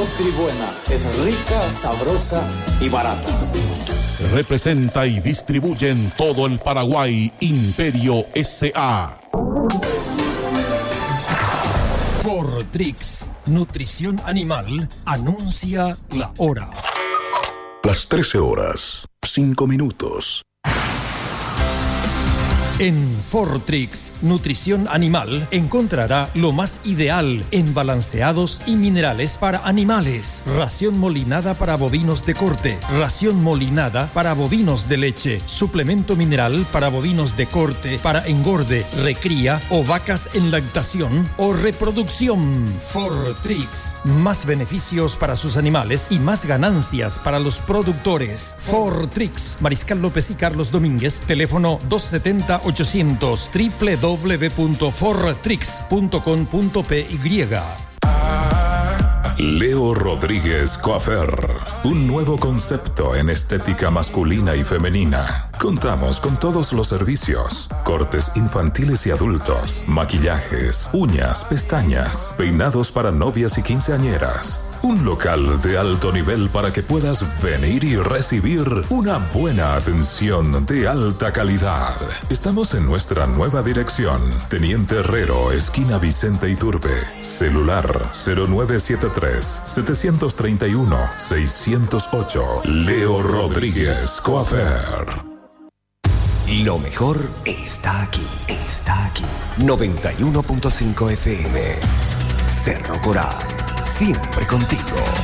Nutribuena es rica, sabrosa y barata. Representa y distribuye en todo el Paraguay Imperio S.A. Fortrix, nutrición animal, anuncia la hora. Las 13 horas, 5 minutos. En Fortrix, nutrición animal, encontrará lo más ideal en balanceados y minerales para animales. Ración molinada para bovinos de corte, ración molinada para bovinos de leche, suplemento mineral para bovinos de corte, para engorde, recría o vacas en lactación o reproducción. Fortrix, más beneficios para sus animales y más ganancias para los productores. Fortrix, Mariscal López y Carlos Domínguez, teléfono 270-800, www.fortrix.com.py. Leo Rodríguez Coafer, un nuevo concepto en estética masculina y femenina. Contamos con todos los servicios: cortes infantiles y adultos, maquillajes, uñas, pestañas, peinados para novias y quinceañeras. Un local de alto nivel para que puedas venir y recibir una buena atención de alta calidad. Estamos en nuestra nueva dirección, Teniente Herrero, esquina Vicente Iturbe. Celular 0973-731-608. Leo Rodríguez Coafer. Lo mejor está aquí. 91.5 FM. Cerro Corá, siempre contigo.